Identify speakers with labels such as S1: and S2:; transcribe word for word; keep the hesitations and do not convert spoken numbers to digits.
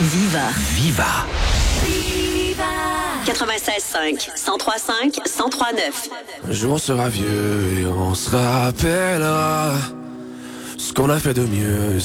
S1: Viva.
S2: Viva.
S1: quatre-vingt-seize cinq, cent trois cinq, cent trois neuf.
S3: Un jour on sera vieux et on se rappellera ce qu'on a fait de mieux.